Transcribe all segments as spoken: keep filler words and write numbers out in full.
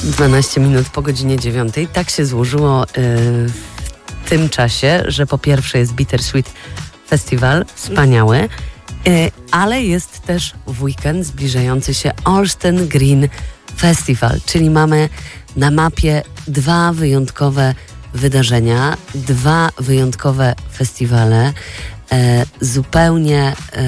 dwanaście minut po godzinie dziewiątej. Tak się złożyło yy, w tym czasie, że po pierwsze jest Bittersweet Festival, wspaniały, yy, ale jest też w weekend zbliżający się Olsztyn Green Festival, czyli mamy na mapie dwa wyjątkowe wydarzenia, dwa wyjątkowe festiwale, yy, zupełnie yy,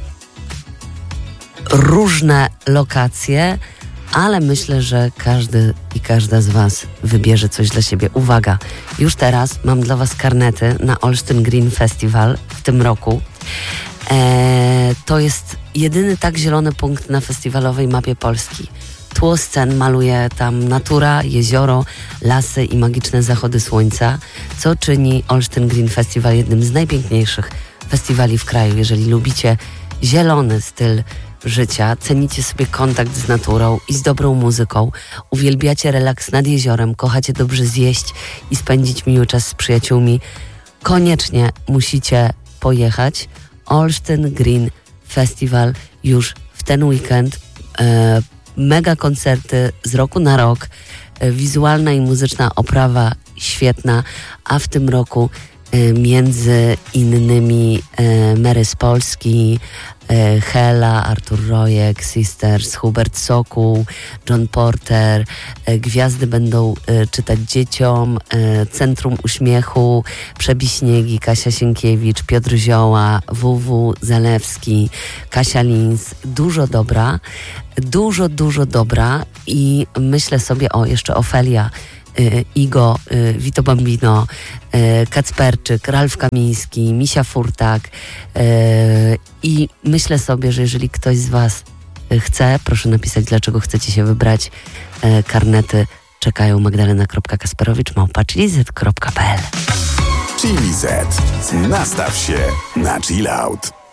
różne lokacje, ale myślę, że każdy i każda z Was wybierze coś dla siebie. Uwaga, już teraz mam dla Was karnety na Olsztyn Green Festival w tym roku. Eee, to jest jedyny tak zielony punkt na festiwalowej mapie Polski. Tło scen maluje tam natura, jezioro, lasy i magiczne zachody słońca, co czyni Olsztyn Green Festival jednym z najpiękniejszych festiwali w kraju. Jeżeli lubicie zielony styl życia, cenicie sobie kontakt z naturą i z dobrą muzyką, uwielbiacie relaks nad jeziorem, kochacie dobrze zjeść i spędzić miły czas z przyjaciółmi, koniecznie musicie pojechać. Olsztyn Green Festival już w ten weekend. E, mega koncerty z roku na rok, e, wizualna i muzyczna oprawa świetna, a w tym roku e, między innymi e, Mary z Polski, e, Hela, Artur Rojek, Sisters, Hubert Sokół, John Porter. E, gwiazdy będą e, czytać dzieciom, e, Centrum Uśmiechu, Przebiśniegi, Kasia Sienkiewicz, Piotr Zioła, W W Zalewski, Kasia Lins. Dużo dobra, dużo, dużo dobra i myślę sobie, o, jeszcze Ofelia, y, Igo, y, Vito Bambino, y, Kacperczyk, Ralf Kamiński, Misia Furtak y, i myślę sobie, że jeżeli ktoś z Was chce, proszę napisać, dlaczego chcecie się wybrać. Y, karnety czekają magdalena kropka kasperowicz małpa chilizet kropka p l. Chilizet. Nastaw się na chill out.